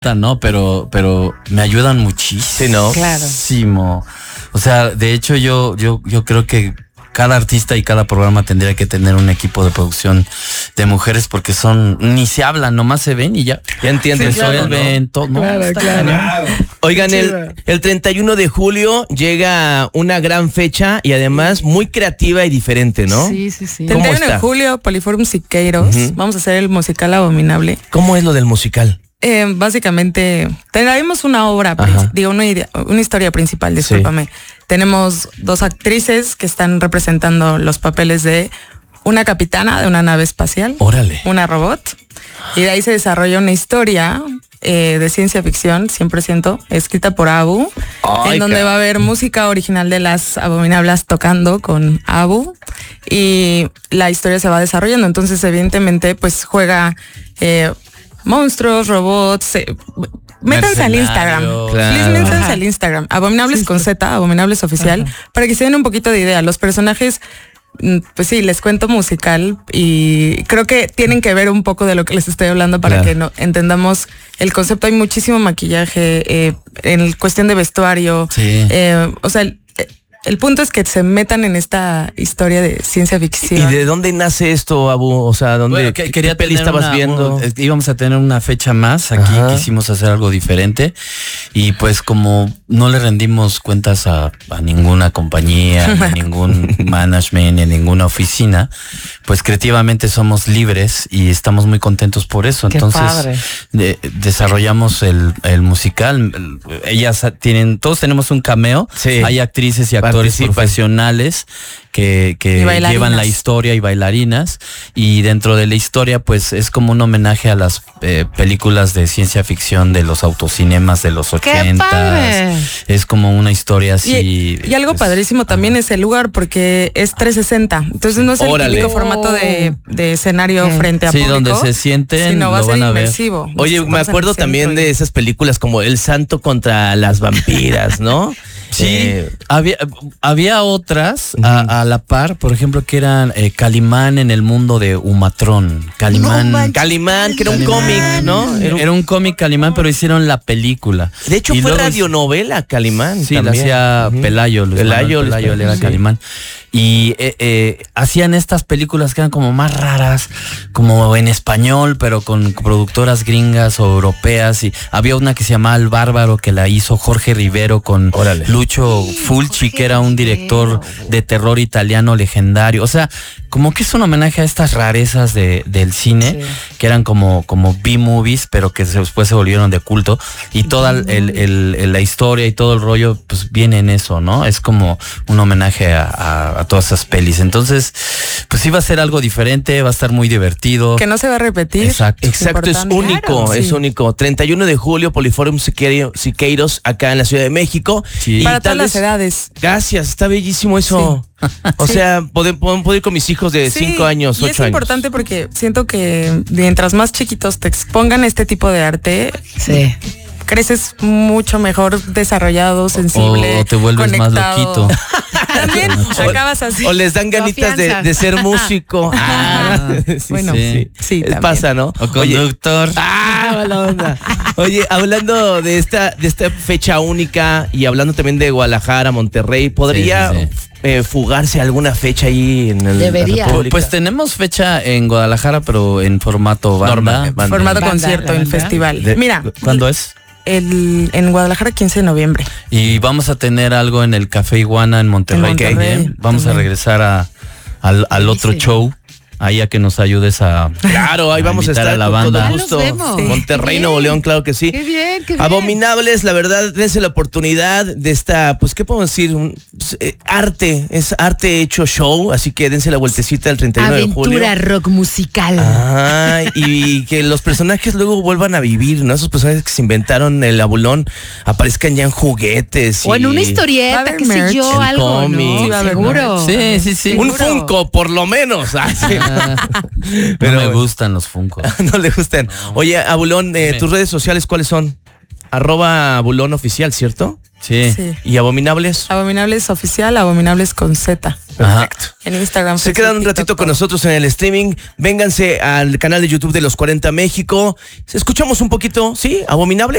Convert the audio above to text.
¿no? Pero me ayudan muchísimo. Sí, ¿no? Claro. O sea, de hecho yo creo que cada artista y cada programa tendría que tener un equipo de producción de mujeres porque ni se hablan, nomás se ven y ya entienden, resuelven todo. ¿No? Claro. Oigan, el 31 de julio llega una gran fecha y además muy creativa y diferente, ¿no? Sí. 31 de julio, Poliforum Siqueiros. Vamos a hacer el musical Abominable. ¿Cómo es lo del musical? Básicamente, tendremos una obra, una historia principal, discúlpame. Tenemos 2 actrices que están representando los papeles de una capitana de una nave espacial. Órale. Una robot. Y de ahí se desarrolla una historia de ciencia ficción, 100%, escrita por Abu, en donde va a haber música original de las Abominables tocando con Abu y la historia se va desarrollando. Entonces, evidentemente, pues juega monstruos, robots. Métanse al Instagram. Please, métanse al Instagram. Abominables con Z, Abominables Oficial, para que se den un poquito de idea. Los personajes, pues sí, les cuento musical y creo que tienen que ver un poco de lo que les estoy hablando para que entendamos el concepto. Hay muchísimo maquillaje en cuestión de vestuario. Sí. O sea, el punto es que se metan en esta historia de ciencia ficción. ¿Y de dónde nace esto, Abu? O sea, ¿qué peli estabas viendo? Íbamos a tener una fecha más aquí, quisimos hacer algo diferente y pues como no le rendimos cuentas a ninguna compañía, ni a ningún management, ni a ninguna oficina, pues creativamente somos libres y estamos muy contentos por eso. Entonces desarrollamos el musical. Todos tenemos un cameo. Sí. Hay actrices y actores profesionales que llevan la historia y bailarinas, y dentro de la historia pues es como un homenaje a las películas de ciencia ficción de los autocinemas de los 80. Es como una historia así. Y algo padrísimo también es el lugar, porque es 360, entonces no es el típico formato de escenario frente a público, donde se sienten, sino va a ser van a ver. inmersivo. Oye, me acuerdo también de esas películas como El Santo contra las vampiras, ¿no? Sí, había otras a la par, por ejemplo, que eran Calimán en el mundo de Umatrón. Calimán, que era un cómic, ¿no? Era un cómic Calimán, pero hicieron la película. De hecho, fue radionovela Calimán. Sí, la hacía Pelayo. Pelayo era Calimán. Y hacían estas películas que eran como más raras, como en español, pero con productoras gringas o europeas. Y había una que se llamaba El Bárbaro, que la hizo Jorge Rivero con Lucio Fulci, que era un director de terror italiano legendario. O sea, como que es un homenaje a estas rarezas del cine, que eran como B-movies, pero que después se volvieron de culto. Y toda la historia y todo el rollo, pues viene en eso, ¿no? Es como un homenaje a todas esas pelis. Entonces, pues sí va a ser algo diferente, va a estar muy divertido. Que no se va a repetir. Exacto, es único, claro, es único. 31 de julio, Poliforum Siqueiros, acá en la Ciudad de México. Sí. Para todas las edades. Gracias, está bellísimo eso. Sí. O sea, puedo ir con mis hijos de 5 años, 8 años. Y es importante porque siento que mientras más chiquitos te expongan este tipo de arte, creces mucho mejor desarrollado, sensible, o te vuelves conectado. Más loquito. También acabas así. O les dan ganitas de ser músico. Sí, pasa, ¿no? O conductor. Mala onda. Oye, hablando de esta fecha única y hablando también de Guadalajara, Monterrey, ¿podría fugarse alguna fecha ahí en el Debería. Pues tenemos fecha en Guadalajara, pero en formato banda. Formato concierto, en festival. Mira. ¿Cuándo es? En Guadalajara, 15 de noviembre. Y vamos a tener algo en el Café Iguana en Monterrey. Vamos a regresar al otro show. Ahí a que nos ayudes Claro, ahí vamos a estar a la banda. Con todo gusto. Monterrey, Nuevo León, claro que sí. Qué bien. Abominables, la verdad, dense la oportunidad de esta, pues, ¿qué podemos decir? Es arte hecho show, así que dense la vueltecita el 31 de julio. Aventura rock musical. Y que los personajes luego vuelvan a vivir, ¿no? Esos personajes que se inventaron el abulón aparezcan ya en juguetes. O en una historieta, qué sé yo, algo, ¿no? Seguro. Sí. Un Funko, por lo menos. Pero no me gustan los Funkos. No le gustan. Oye, Abulón, tus redes sociales, ¿cuáles son? @Abulón Oficial, ¿cierto? Sí. ¿Y Abominables? Abominables Oficial, Abominables con Z. Perfecto. En Instagram. Se quedan un ratito con nosotros en el streaming. Vénganse al canal de YouTube de Los 40 México. Escuchamos un poquito, ¿sí? Abominables.